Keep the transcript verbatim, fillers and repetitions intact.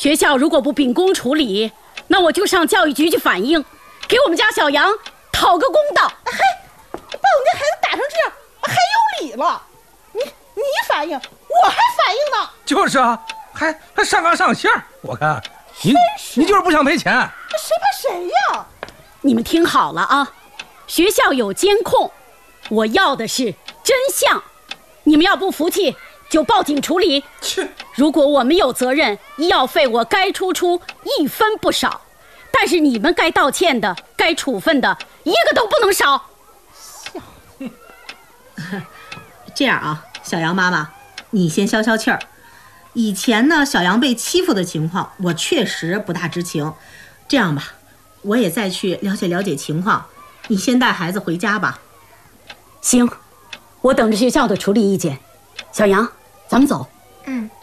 学校如果不秉公处理，那我就上教育局去反映，给我们家小杨讨个公道。 嘿，把我们家孩子打成这样，还有理了？你你反映，我还反映呢。 就是啊，还还上纲上线。我看你你就是不想赔钱。 谁怕谁呀？ 你们听好了啊，学校有监控，我要的是真相。你们要不服气，就报警处理。 切！ 如果我们有责任，医药费我该出出，一分不少。但是你们该道歉的、该处分的，一个都不能少。 这样啊，小杨妈妈，你先消消气儿。以前呢，小杨被欺负的情况，我确实不大知情。这样吧，我也再去了解了解情况。你先带孩子回家吧。 行，我等着学校的处理意见。小杨，咱们走。 嗯。